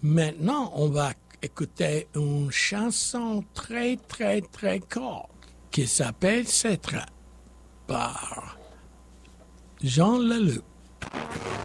Maintenant, on va écouter une chanson très, très, très courte qui s'appelle Cetra par Jean Leloup.